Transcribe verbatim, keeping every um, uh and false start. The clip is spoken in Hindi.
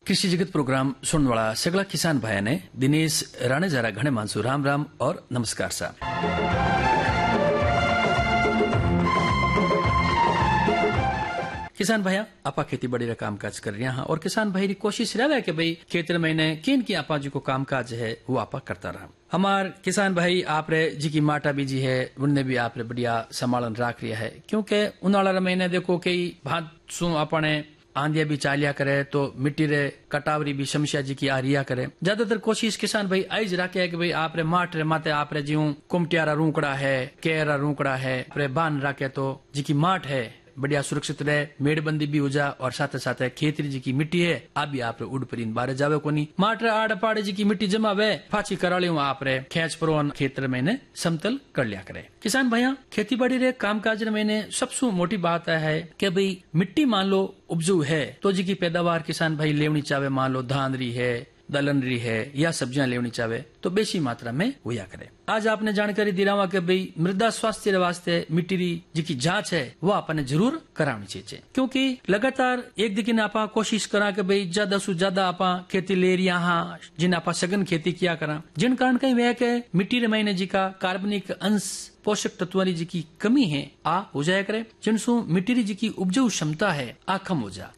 कृषि जगत प्रोग्राम सुनने वाला सगला किसान भाई ने दिनेश राणे जरा घने मानसू राम राम और नमस्कार साहब। किसान भाइया आपा खेती बाड़ी का कामकाज कर रहे हैं और किसान भाई की कोशिश रहा है कि भाई खेतर महीने किन की आपा जी को कामकाज है वो आपा करता रहा। हमार किसान भाई आप रे जी की माटा बीजी है उनने भी आप रे बढ़िया संभालन राख रिया है, क्योंकि उनाला महीने देखो कई भात सु अपने आंधिया भी चालिया करे तो मिट्टी रे कटावरी भी समस्या जी की आ रिया करे। ज्यादातर कोशिश किसान भाई आइज राखे है कि भाई आप रे माट रे माते आप रे जीव कुमटियारा रूकड़ा है, केरा रूकड़ा है, रे बान राखे तो जी की माट है बढ़िया सुरक्षित रहे, मेड़बंदी भी हो जा और साथ साथ खेतरी जी की मिट्टी है आप भी आप रे उड़ परीन बारे जावे कोनी माट रे आड़ पाड़े जी की मिट्टी जमा वे फाची कराली आप रे खेच परोन खेतर में ने समतल कर लिया करे। किसान भैया खेती बाड़ी रे कामकाज में सबसे मोटी बात है कि भाई मिट्टी मान लो उपजू है तो जी की पैदावार किसान भाई लेवनी चाहे, मान लो धानरी है, दलनरी है या सब्जियां लेवनी चाहे तो बेसी मात्रा में हुआ करे। आज आपने जानकारी दी रहा कि भाई मृदा स्वास्थ्य वास्ते मिट्टी जी की जांच है वो आपने जरूर करानी चाहिए, क्योंकि लगातार एक दिन आपा कोशिश करा कि भाई ज्यादा से ज्यादा आपा खेती ले रही हाँ जिन आपा सघन खेती किया करा, जिन कारण कहीं वह के मिट्टी रे महीने जी का कार्बनिक अंश पोषक तत्व जी की कमी है आ हो जाया करे, जिनसु मिट्टी जी की उपजाऊ क्षमता है आ कम हो जा।